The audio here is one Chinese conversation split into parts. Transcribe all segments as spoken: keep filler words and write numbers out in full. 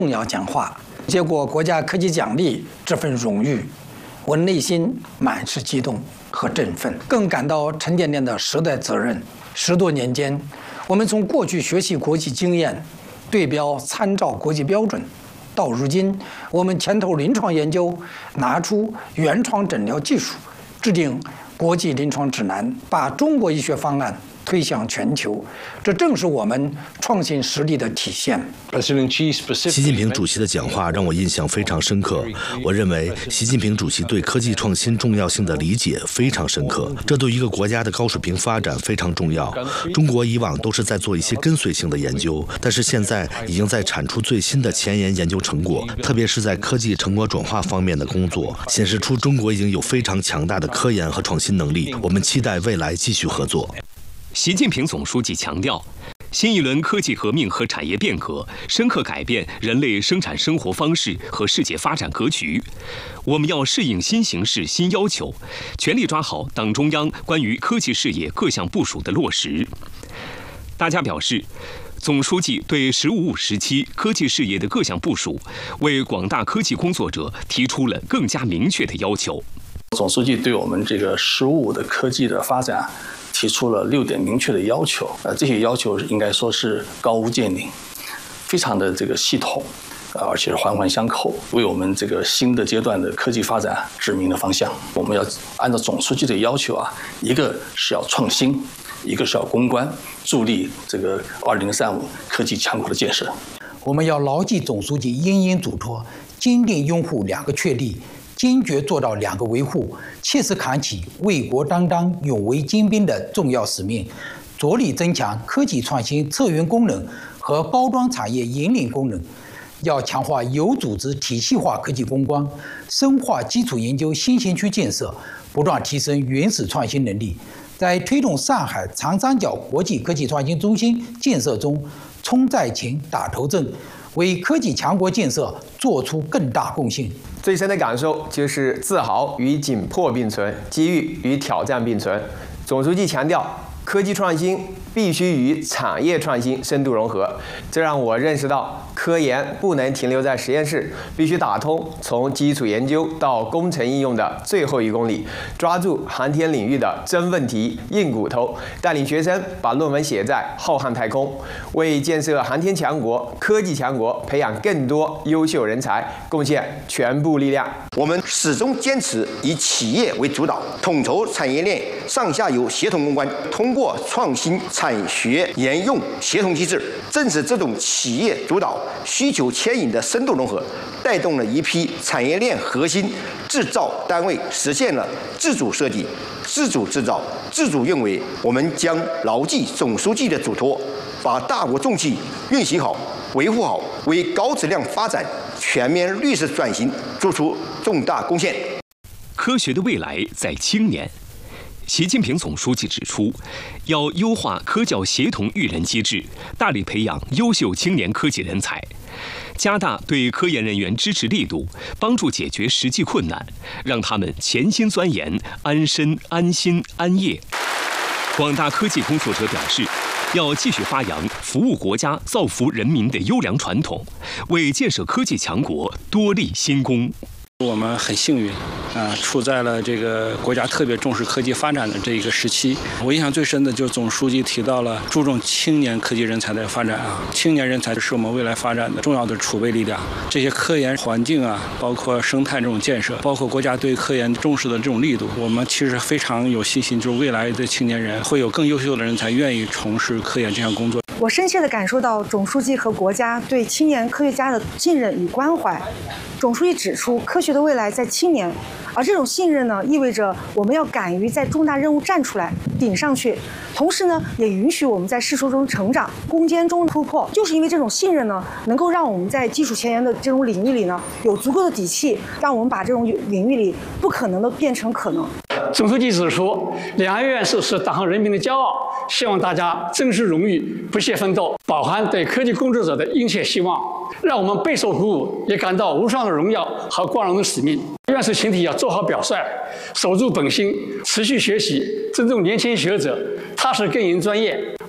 重要讲话，接过国家科技奖励这份荣誉，我内心满是激动和振奋，更感到沉甸甸的时代责任。十多年间，我们从过去学习国际经验，对标参照国际标准，到如今我们牵头临床研究，拿出原创诊疗技术，制定国际临床指南，把中国医学方案推向全球，这正是我们创新实力的体现。 习近平主席的讲话让我印象非常深刻。我认为，习近平主席对科技创新重要性的理解非常深刻，这对一个国家的高水平发展非常重要。中国以往都是在做一些跟随性的研究，但是现在已经在产出最新的前沿研究成果，特别是在科技成果转化方面的工作，显示出中国已经有非常强大的科研和创新能力。我们期待未来继续合作。 习近平总书记强调，新一轮科技革命和产业变革深刻改变人类生产生活方式和世界发展格局。我们要适应新形势、新要求，全力抓好党中央关于科技事业各项部署的落实。大家表示，总书记对“十五五”时期科技事业的各项部署，为广大科技工作者提出了更加明确的要求。 总书记对我们这个“十五五”的科技的发展提出了六点明确的要求，呃，这些要求应该说是高屋建瓴，非常的这个系统，呃，而且是环环相扣，为我们这个新的阶段的科技发展指明了方向。我们要按照总书记的要求啊，一个是要创新，一个是要攻关，助力这个二零三五科技强国的建设。 我们要牢记总书记殷殷嘱托，坚定拥护两个确立，坚决做到两个维护，切实扛起为国担当、勇为精兵的重要使命，着力增强科技创新策源功能和包装产业引领功能。要强化有组织体系化科技攻关，深化基础研究新型区建设，不断提升原始创新能力，在推动上海长三角国际科技创新中心建设中冲在前、打头阵，为科技强国建设做出更大贡献。 最深的感受就是自豪与紧迫并存，机遇与挑战并存。总书记强调，科技创新必须与产业创新深度融合，这让我认识到，科研不能停留在实验室，必须打通从基础研究到工程应用的最后一公里，抓住航天领域的真问题、硬骨头，带领学生把论文写在浩瀚太空，为建设航天强国、科技强国培养更多优秀人才贡献全部力量。 我们始终坚持以企业为主导，统筹产业链上下游协同攻关，通过创新产学研用协同机制，正是这种企业主导、需求牵引的深度融合，带动了一批产业链核心制造单位实现了自主设计、自主制造、自主运维。我们将牢记总书记的嘱托，把大国重器运行好、维护好，为高质量发展、全面绿色转型做出重大贡献。 科学的未来在青年。习近平总书记指出，要优化科教协同育人机制，大力培养优秀青年科技人才，加大对科研人员支持力度，帮助解决实际困难，让他们潜心钻研，安身、安心、安业。广大科技工作者表示，要继续发扬服务国家、造福人民的优良传统，为建设科技强国多立新功。 我们很幸运，啊，处在了这个国家特别重视科技发展的这一个时期。我印象最深的就是总书记提到了注重青年科技人才的发展啊，青年人才是我们未来发展的重要的储备力量。这些科研环境啊，包括生态这种建设，包括国家对科研重视的这种力度，我们其实非常有信心，就是未来的青年人会有更优秀的人才愿意从事科研这项工作。 我深切地感受到总书记和国家对青年科学家的信任与关怀。总书记指出，科学的未来在青年，而这种信任呢，意味着我们要敢于在重大任务站出来、顶上去，同时呢，也允许我们在世俗中成长、攻坚中突破。就是因为这种信任呢，能够让我们在基础前沿的这种领域里呢，有足够的底气，让我们把这种领域里不可能的变成可能。 总书记指出，两岸院士是党和人民的骄傲，希望大家珍视荣誉，不懈奋斗，饱含对科技工作者的殷切希望，让我们备受鼓舞，也感到无上的荣耀和光荣的使命。院士群体要做好表率，守住本心，持续学习，尊重年轻学者，踏实耕耘专业，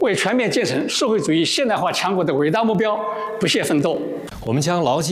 为全面建成社会主义现代化强国的伟大目标不懈奋斗。 我们将牢记